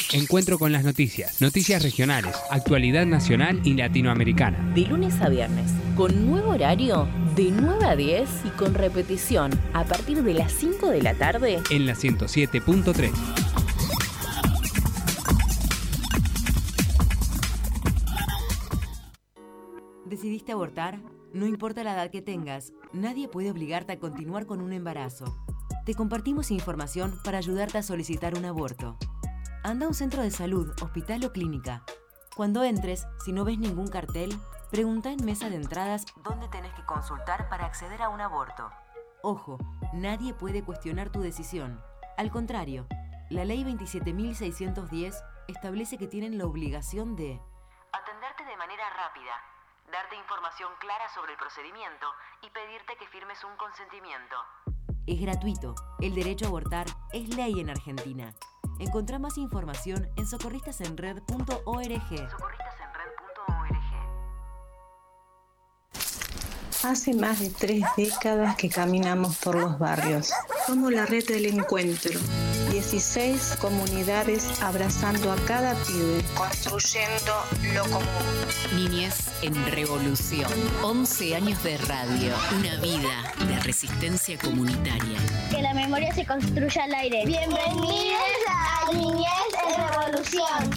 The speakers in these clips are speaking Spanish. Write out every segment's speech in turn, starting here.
Encuentro con las noticias, noticias regionales, actualidad nacional y latinoamericana. De lunes a viernes, con nuevo horario, de 9 a 10 y con repetición a partir de las 5 de la tarde en la 107.3. ¿Decidiste abortar? No importa la edad que tengas, nadie puede obligarte a continuar con un embarazo. Te compartimos información para ayudarte a solicitar un aborto. Anda a un centro de salud, hospital o clínica. Cuando entres, si no ves ningún cartel, pregunta en mesa de entradas dónde tenés que consultar para acceder a un aborto. Ojo, nadie puede cuestionar tu decisión. Al contrario, la Ley 27.610 establece que tienen la obligación de atenderte de manera rápida, darte información clara sobre el procedimiento y pedirte que firmes un consentimiento. Es gratuito. El derecho a abortar es ley en Argentina. Encontrá más información en socorristasenred.org. Hace más de 3 décadas que caminamos por los barrios. Somos la red del encuentro. 16 comunidades abrazando a cada pibe, construyendo lo común. Niñez en Revolución. 11 años de radio. Una vida de resistencia comunitaria. Que la memoria se construya al aire. Bienvenidos a Niñez en Revolución.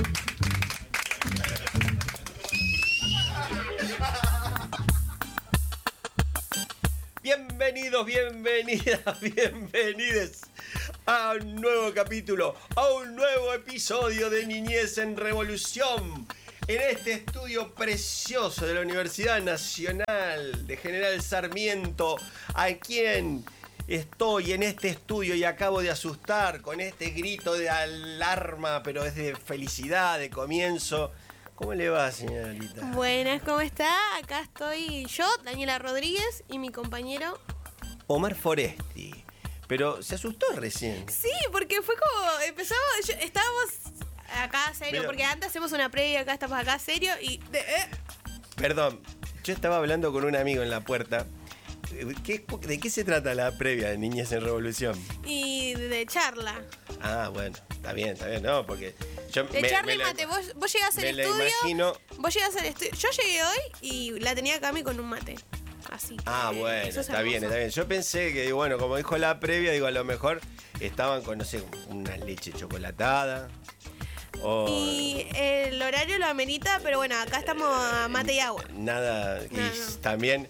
Bienvenidos, bienvenidas, bienvenides a un nuevo capítulo, a un nuevo episodio de Niñez en Revolución. En este estudio precioso de la Universidad Nacional de General Sarmiento, a quien estoy en este estudio y acabo de asustar con este grito de alarma, pero es de felicidad, de comienzo. ¿Cómo le va, señorita? Buenas, ¿cómo está? Acá estoy yo, Daniela Rodríguez, y mi compañero Omar Foresti. Pero se asustó recién. Sí, porque fue como estábamos acá serio, Pero, porque antes hacemos una previa, acá estamos acá serio y... Perdón, yo estaba hablando con un amigo en la puerta. ¿De qué se trata la previa de Niñez en Revolución? Y de charla. Ah, bueno, está bien, no, porque yo de charla y mate, vos llegás al estudio. Imagino. Vos llegás al estudio. Yo llegué hoy y la tenía Cami con un mate. Así. Ah, bueno, está bien. Yo pensé que, bueno, como dijo la previa, digo, a lo mejor estaban con, no sé, una leche chocolatada. Y el horario lo amerita, pero bueno, acá estamos a mate y agua. Nada, no. También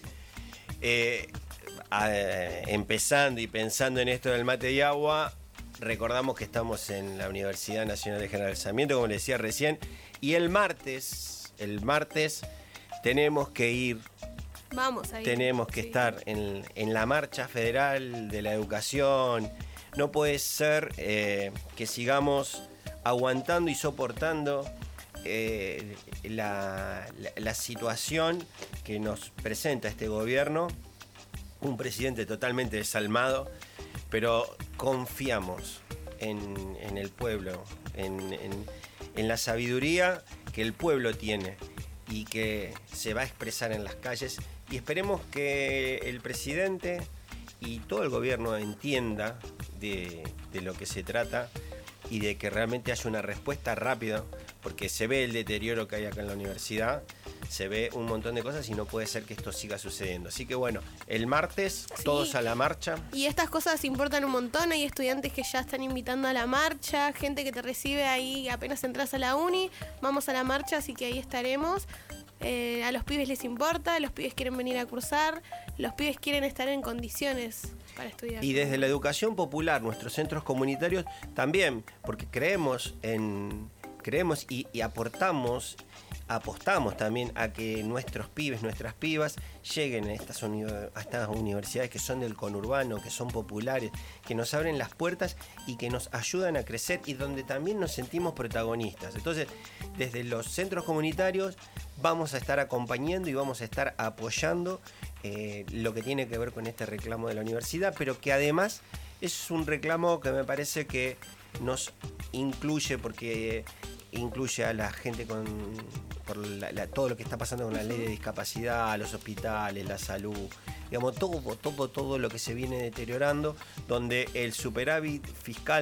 empezando y pensando en esto del mate y agua, recordamos que estamos en la Universidad Nacional de General Sarmiento, como le decía recién, y el martes tenemos que ir. Vamos a ir. Tenemos que estar en la marcha federal de la educación. No puede ser que sigamos aguantando y soportando la situación que nos presenta este gobierno. Un presidente totalmente desalmado, pero confiamos en el pueblo, en la sabiduría que el pueblo tiene y que se va a expresar en las calles, y esperemos que el presidente y todo el gobierno entienda de lo que se trata y de que realmente haya una respuesta rápida, porque se ve el deterioro que hay acá en la universidad, se ve un montón de cosas y no puede ser que esto siga sucediendo. Así que bueno, el martes todos a la marcha. Y estas cosas importan un montón. Hay estudiantes que ya están invitando a la marcha, gente que te recibe ahí apenas entras a la uni. Vamos a la marcha, así que ahí estaremos. A los pibes les importa, los pibes quieren venir a cursar, los pibes quieren estar en condiciones para estudiar. Y desde la educación popular, nuestros centros comunitarios también, porque creemos y apostamos también a que nuestros pibes, nuestras pibas lleguen a estas universidades que son del conurbano, que son populares, que nos abren las puertas y que nos ayudan a crecer y donde también nos sentimos protagonistas. Entonces, desde los centros comunitarios vamos a estar acompañando y vamos a estar apoyando lo que tiene que ver con este reclamo de la universidad, pero que además es un reclamo que me parece que nos incluye, porque incluye a la gente por todo lo que está pasando con la ley de discapacidad, los hospitales, la salud, digamos, todo lo que se viene deteriorando, donde el superávit fiscal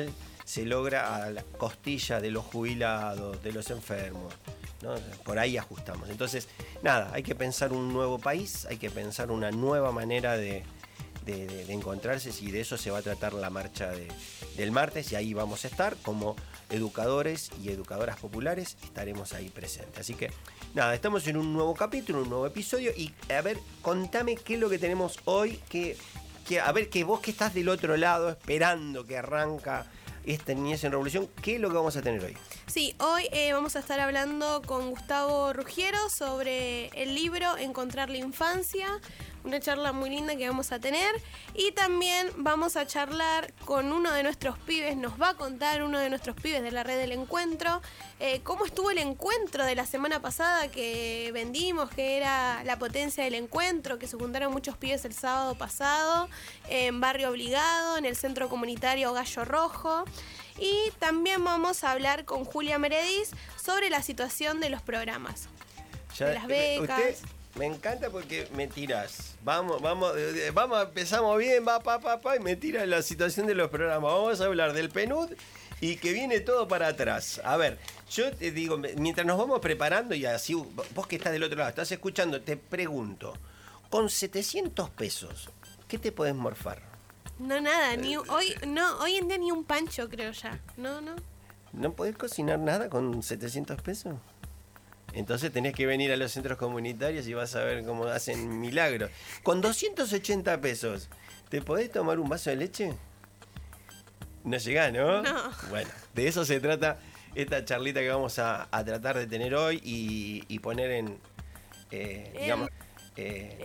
se logra a la costilla de los jubilados, de los enfermos, ¿no? Por ahí ajustamos. Entonces, nada, hay que pensar un nuevo país, hay que pensar una nueva manera de encontrarse, y de eso se va a tratar la marcha del martes, y ahí vamos a estar como educadores y educadoras populares, estaremos ahí presentes. Así que nada, estamos en un nuevo capítulo, un nuevo episodio, y a ver, contame qué es lo que tenemos hoy, a ver, que vos que estás del otro lado esperando que arranca esta Niñez en Revolución, ¿qué es lo que vamos a tener hoy? Sí, hoy vamos a estar hablando con Gustavo Ruggiero sobre el libro Encontrar la Infancia, una charla muy linda que vamos a tener, y también vamos a charlar con uno de nuestros pibes, nos va a contar uno de nuestros pibes de la Red del Encuentro, cómo estuvo el encuentro de la semana pasada que vendimos, que era la potencia del encuentro, que se juntaron muchos pibes el sábado pasado en Barrio Obligado, en el Centro Comunitario Gallo Rojo. Y también vamos a hablar con Julia Meredith sobre la situación de los programas, de las becas. Usted me encanta porque me tirás. Vamos, empezamos bien, y me tiras la situación de los programas. Vamos a hablar del PNUD y que viene todo para atrás. A ver, yo te digo, mientras nos vamos preparando, y así vos que estás del otro lado, estás escuchando, te pregunto, con 700 pesos, ¿qué te podés morfar? No, nada, hoy en día ni un pancho, creo ya. No. ¿No podés cocinar nada con 700 pesos? Entonces tenés que venir a los centros comunitarios y vas a ver cómo hacen milagros. Con 280 pesos, ¿te podés tomar un vaso de leche? No llegás, ¿no? No. Bueno, de eso se trata esta charlita que vamos a tratar de tener hoy y poner en, digamos...